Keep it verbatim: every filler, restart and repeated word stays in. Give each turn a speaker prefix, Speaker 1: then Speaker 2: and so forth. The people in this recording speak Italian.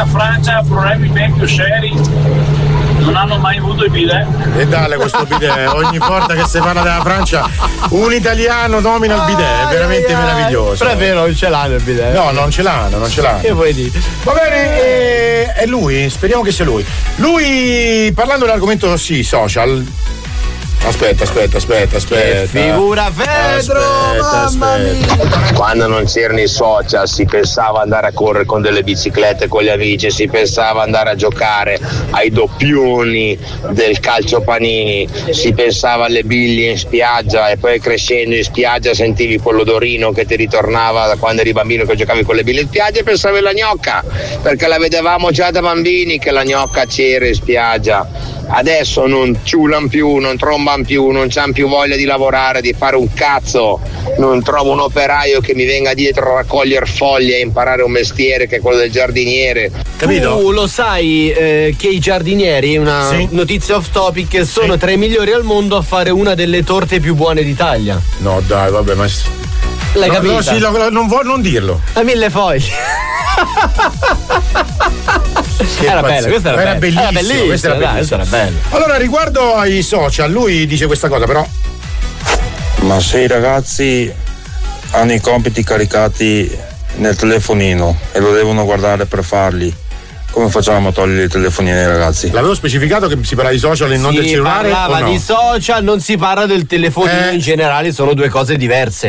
Speaker 1: in Francia problemi ben più seri, non hanno mai avuto i bidet.
Speaker 2: E dale questo bidet, ogni volta che si parla della Francia un italiano nomina il bidet, è veramente
Speaker 3: ai,
Speaker 2: meraviglioso.
Speaker 3: Però è vero, non ce l'hanno il bidet.
Speaker 2: No, non ce l'hanno, non ce l'hanno.
Speaker 3: Che vuoi dire?
Speaker 2: Va bene, e, è lui, speriamo che sia lui. Lui, parlando dell'argomento sì, social. Aspetta, aspetta, aspetta, aspetta.
Speaker 3: Che figura Pedro,
Speaker 2: aspetta,
Speaker 3: mamma
Speaker 2: aspetta.
Speaker 3: mia.
Speaker 4: Quando non c'erano i social si pensava andare a correre con delle biciclette con gli amici, si pensava andare a giocare ai doppioni del calcio panini, si pensava alle biglie in spiaggia e poi crescendo in spiaggia sentivi quell'odorino che ti ritornava da quando eri bambino che giocavi con le biglie in spiaggia e pensavi alla gnocca, perché la vedevamo già da bambini che la gnocca c'era in spiaggia. Adesso non ciulan più, non tromban più, non c'han più voglia di lavorare, di fare un cazzo. Non trovo un operaio che mi venga dietro a raccogliere foglie e imparare un mestiere che è quello del giardiniere.
Speaker 3: Capito? Tu lo sai eh, che i giardinieri, una
Speaker 2: sì.
Speaker 3: notizia off topic, sono
Speaker 2: sì.
Speaker 3: tra i migliori al mondo a fare una delle torte più buone d'Italia.
Speaker 2: No dai, vabbè, ma
Speaker 3: l'hai
Speaker 2: no,
Speaker 3: capito?
Speaker 2: No, sì, lo, non vuoi non dirlo.
Speaker 3: A mille foglie.
Speaker 2: Che
Speaker 3: era bello, questo era,
Speaker 2: era
Speaker 3: bello.
Speaker 2: bellissimo,
Speaker 3: Era bellissimo,
Speaker 2: questo era
Speaker 3: dai,
Speaker 2: bellissimo.
Speaker 3: questo era bello.
Speaker 2: Allora, riguardo ai social, lui dice questa cosa, però.
Speaker 5: Ma se i ragazzi hanno i compiti caricati nel telefonino e lo devono guardare per farli, come facciamo a togliere i telefonini ai ragazzi?
Speaker 2: L'avevo specificato che si parla di social e non
Speaker 3: si
Speaker 2: del cellulare?
Speaker 3: Si parlava
Speaker 2: o no?
Speaker 3: di social, non si parla del telefonino
Speaker 2: eh.
Speaker 3: in generale, sono due cose diverse.